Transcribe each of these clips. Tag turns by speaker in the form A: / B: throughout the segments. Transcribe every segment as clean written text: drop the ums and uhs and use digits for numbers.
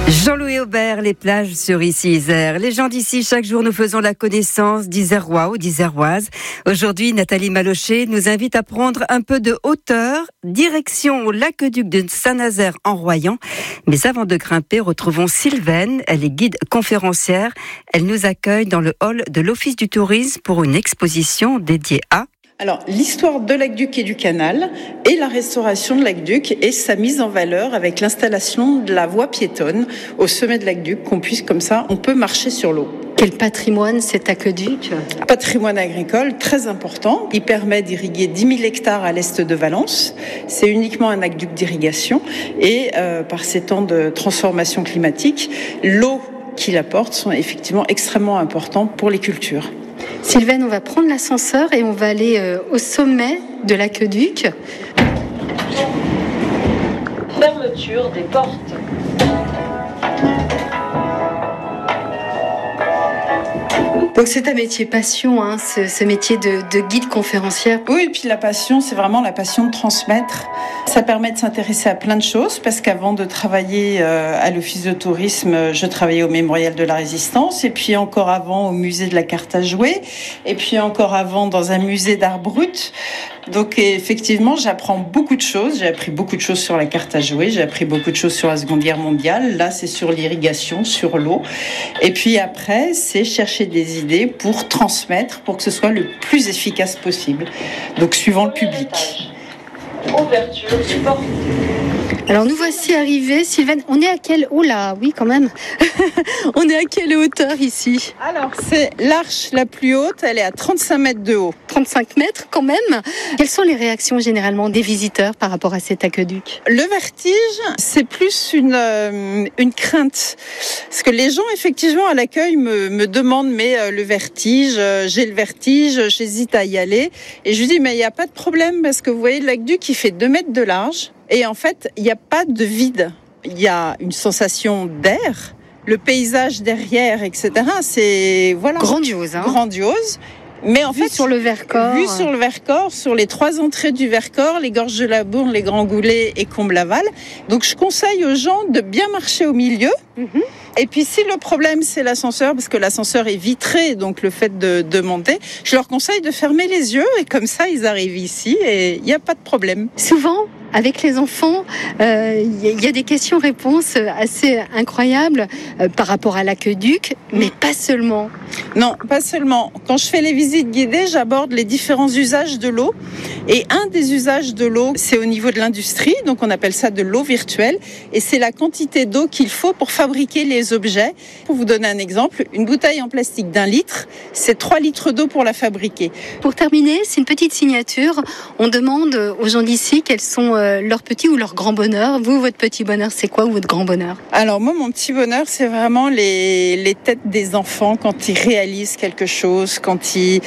A: Jean-Louis Aubert, les plages sur Issy-Isère. Les gens d'ici, chaque jour, nous faisons la connaissance d'Isérois ou d'Iséroises. Aujourd'hui, Nathalie Malochet nous invite à prendre un peu de hauteur, direction l'aqueduc de Saint-Nazaire en Royan. Mais avant de grimper, retrouvons Sylvaine. Elle est guide conférencière. Elle nous accueille dans le hall de l'Office du tourisme pour une exposition dédiée à...
B: Alors, l'histoire de l'aqueduc et du canal et la restauration de l'aqueduc et sa mise en valeur avec l'installation de la voie piétonne au sommet de l'aqueduc, qu'on puisse comme ça, on peut marcher sur l'eau.
C: Quel patrimoine cet aqueduc ?
B: Patrimoine agricole très important. Il permet d'irriguer 10 000 hectares à l'est de Valence. C'est uniquement un aqueduc d'irrigation et par ces temps de transformation climatique, l'eau qu'il apporte sont effectivement extrêmement importants pour les cultures.
C: Sylvaine, on va prendre l'ascenseur et on va aller au sommet de l'aqueduc.
D: Fermeture des portes.
C: Donc c'est un métier passion, hein, ce métier de guide conférencière.
B: Oui, et puis la passion, c'est vraiment la passion de transmettre. Ça permet de s'intéresser à plein de choses, parce qu'avant de travailler à l'Office de tourisme, je travaillais au Mémorial de la Résistance, et puis encore avant au musée de la carte à jouer, et puis encore avant dans un musée d'art brut. Donc effectivement, j'apprends beaucoup de choses. J'ai appris beaucoup de choses sur la carte à jouer. J'ai appris beaucoup de choses sur la Seconde Guerre mondiale. Là, c'est sur l'irrigation, sur l'eau. Et puis après, c'est chercher des idées pour transmettre, pour que ce soit le plus efficace possible. Donc suivant le public.
D: Ouverture des portes.
C: Alors nous voici arrivés, Sylvaine. On est à quelle... Oh là, oui quand même. On est à quelle hauteur ici ?
B: Alors c'est l'arche la plus haute, elle est à 35 mètres de haut.
C: 35 mètres quand même. Quelles sont les réactions généralement des visiteurs par rapport à cet aqueduc ?
B: Le vertige, c'est plus une crainte. Parce que les gens effectivement à l'accueil me demandent mais le vertige, j'ai le vertige, j'hésite à y aller. Et je lui dis mais il n'y a pas de problème parce que vous voyez l'aqueduc il fait 2 mètres de large. Et en fait, il n'y a pas de vide. Il y a une sensation d'air. Le paysage derrière, etc. C'est voilà
C: grandiose, hein.
B: Grandiose. Mais en fait,
C: sur le Vercors.
B: Vu sur le Vercors, sur les 3 entrées du Vercors, les Gorges de la Bourne, les Grands Goulets et Comble-Laval. Donc, je conseille aux gens de bien marcher au milieu. Mm-hmm. Et puis, si le problème, c'est l'ascenseur, parce que l'ascenseur est vitré, donc le fait de monter, je leur conseille de fermer les yeux et comme ça, ils arrivent ici et il n'y a pas de problème.
C: Souvent, avec les enfants, il y a des questions-réponses assez incroyables par rapport à l'aqueduc, mais pas seulement.
B: Non, pas seulement. Quand je fais les visites guidées, j'aborde les différents usages de l'eau. Et un des usages de l'eau, c'est au niveau de l'industrie, donc on appelle ça de l'eau virtuelle. Et c'est la quantité d'eau qu'il faut pour fabriquer les objets. Pour vous donner un exemple, une bouteille en plastique d'1 litre, c'est 3 litres d'eau pour la fabriquer.
C: Pour terminer, c'est une petite signature. On demande aux gens d'ici quels sont leur petit ou leur grand bonheur. Vous, votre petit bonheur, c'est quoi ou votre grand bonheur ?
B: Alors moi, mon petit bonheur, c'est vraiment les têtes des enfants quand ils réalisent quelque chose, quand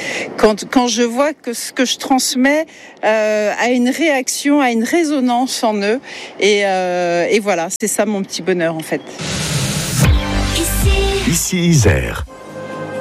B: je vois que ce que je transmets a une réaction, a une résonance en eux. Et voilà, c'est ça mon petit bonheur en fait.
E: Ici Isère.